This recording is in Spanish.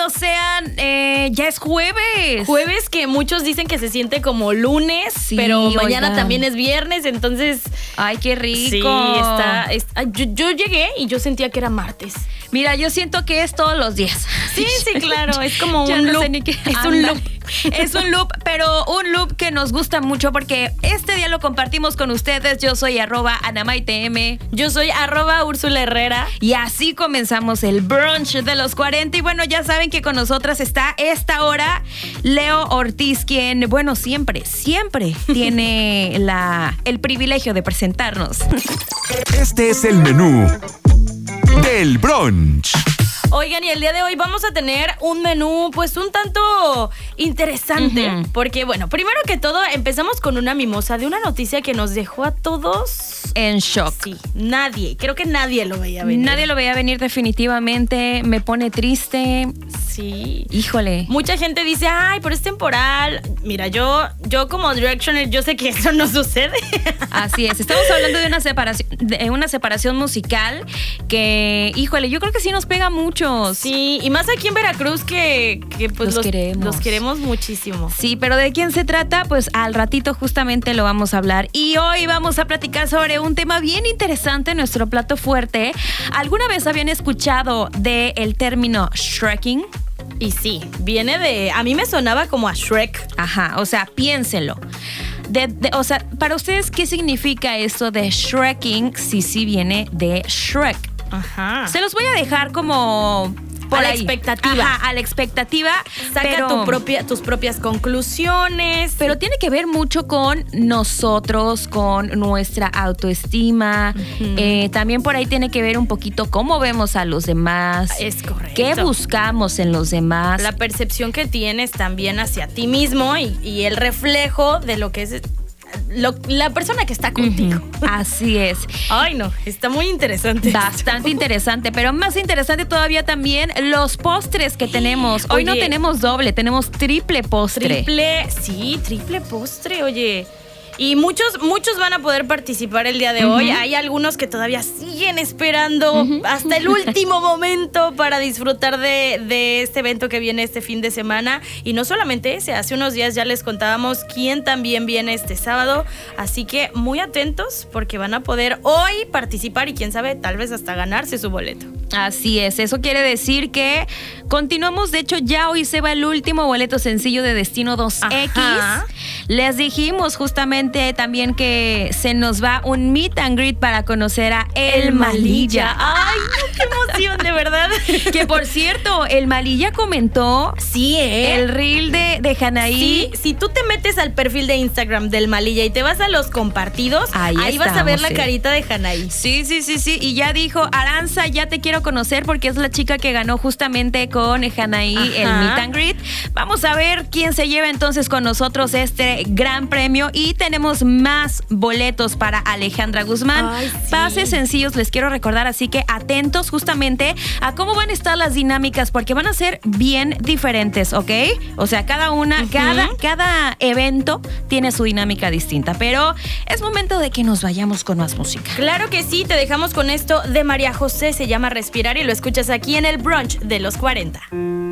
bienvenidos sean. Ya es jueves. Jueves que muchos dicen que se siente como lunes, sí, pero mañana también es viernes, entonces... Ay, qué rico. Sí, yo llegué y yo sentía que era martes. Mira, yo siento que es todos los días. Sí, claro, es como un loop. Es un loop. Es un loop, pero un loop que nos gusta mucho porque este día lo compartimos con ustedes. Yo soy @AnamaiteM. Yo soy @Úrsula Herrera. Y así comenzamos el brunch de los 40. Y bueno, ya saben que con nosotras está esta hora Leo Ortiz, quien, bueno, siempre tiene el privilegio de presentarnos. Este es el menú del brunch. Oigan, y el día de hoy vamos a tener un menú pues un tanto interesante, porque bueno, primero que todo empezamos con una mimosa de una noticia que nos dejó a todos en shock. Sí, creo que nadie lo veía venir. Nadie lo veía venir definitivamente, me pone triste. Sí. Híjole. Mucha gente dice, ay, pero es temporal. Mira, yo como Directioner, yo sé que eso no sucede. Así es, estamos hablando de una separación musical que, híjole, yo creo que sí nos pega mucho. Sí, y más aquí en Veracruz que pues los queremos muchísimo. Sí, pero ¿de quién se trata? Pues al ratito justamente lo vamos a hablar. Y hoy vamos a platicar sobre un tema bien interesante, nuestro plato fuerte. ¿Alguna vez habían escuchado del término shrekking? Y sí, viene a mí me sonaba como a Shrek. Ajá, o sea, piénsenlo. O sea, para ustedes, ¿qué significa esto de shrekking si sí viene de Shrek? Ajá. Se los voy a dejar como a la expectativa. Ajá, a la expectativa. Saca tus propias conclusiones. Pero tiene que ver mucho con nosotros, con nuestra autoestima. También por ahí tiene que ver un poquito cómo vemos a los demás. Es correcto. ¿Qué buscamos en los demás? La percepción que tienes también hacia ti mismo y el reflejo de lo que es la persona que está contigo. Así es. Ay, no, está muy interesante. Bastante interesante, pero más interesante todavía también los postres que tenemos. Hoy no tenemos doble, tenemos triple postre. Triple postre, oye. Y muchos van a poder participar el día de hoy. Hay algunos que todavía siguen esperando hasta el último momento para disfrutar de este evento que viene este fin de semana. Y no solamente ese, hace unos días ya les contábamos quién también viene este sábado. Así que muy atentos porque van a poder hoy participar y quién sabe, tal vez hasta ganarse su boleto. Así es, eso quiere decir que continuamos. De hecho, ya hoy se va el último boleto sencillo de Destino 2X. Ajá. Les dijimos justamente también que se nos va un meet and greet para conocer a El Malilla. ¡Ay, qué emoción, de verdad! Que por cierto, El Malilla comentó el reel de Janaí. Sí, si tú te metes al perfil de Instagram del Malilla y te vas a los compartidos, ahí vas a ver la carita de Janaí. Sí. Y ya dijo, Aranza, ya te quiero conocer porque es la chica que ganó justamente con Janaí el meet and greet. Vamos a ver quién se lleva entonces con nosotros este gran premio y tenemos más boletos para Alejandra Guzmán. Ay, sí. Pases sencillos, les quiero recordar, así que atentos justamente a cómo van a estar las dinámicas porque van a ser bien diferentes, ¿ok? O sea, cada evento tiene su dinámica distinta, pero es momento de que nos vayamos con más música. Claro que sí, te dejamos con esto de María José, se llama Respirar y lo escuchas aquí en el brunch de los 40.